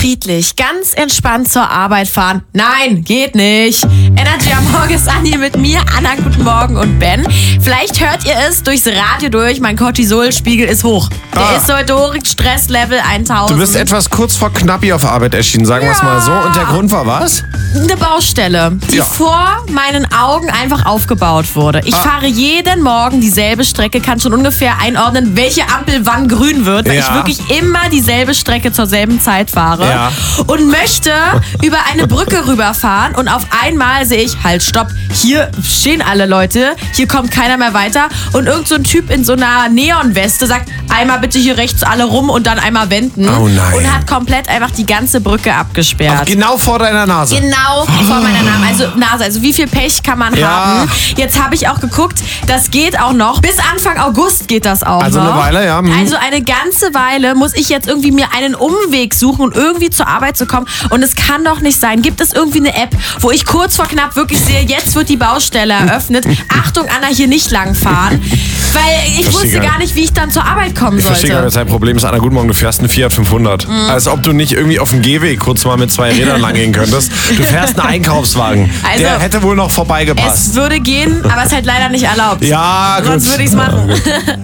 friedlich, ganz entspannt zur Arbeit fahren? Nein, geht nicht. Energy am Morgen ist Anni mit mir, Anna, guten Morgen und Ben. Vielleicht hört ihr es durchs Radio durch, mein Cortisolspiegel ist hoch. Der ist heute hoch, Stresslevel 1000. Du bist etwas kurz vor Knappi auf Arbeit erschienen, sagen wir es mal so. Und der Grund war was? Eine Baustelle, die vor meinen Augen einfach aufgebaut wurde. Ich fahre jeden Morgen dieselbe Strecke, kann schon ungefähr einordnen, welche Ampel wann grün wird, weil ich wirklich immer dieselbe Strecke zur selben Zeit fahre und möchte über eine Brücke rüberfahren und auf einmal sehe ich, halt, stopp, hier stehen alle Leute, hier kommt keiner mehr weiter und irgend so ein Typ in so einer Neonweste sagt, einmal bitte hier rechts alle rum und dann einmal wenden und hat komplett einfach die ganze Brücke abgesperrt. Aber genau vor deiner Nase. Genau vor meiner Nase. Also wie viel Pech kann man haben? Jetzt habe ich auch geguckt, das geht auch noch. Bis Anfang August geht das auch also noch. Eine Weile, ja. Also eine ganze Weile muss ich jetzt irgendwie mir einen Umweg suchen, um irgendwie zur Arbeit zu kommen. Und es kann doch nicht sein. Gibt es irgendwie eine App, wo ich kurz vor knapp wirklich sehe, jetzt wird die Baustelle eröffnet. Achtung, Anna, hier nicht langfahren. Weil ich wusste gar nicht, wie ich dann zur Arbeit kommen sollte. Ich verstehe gar nicht, dein Problem ist, Anna, guten Morgen, du fährst einen Fiat 500. Als ob du nicht irgendwie auf dem Gehweg kurz mal mit 2 Rädern lang gehen könntest. Du fährst einen Einkaufswagen. Also, der hätte wohl noch vorbeigepasst. Es würde gehen, aber es ist halt leider nicht erlaubt. Ja, gut. Sonst würde ich es machen.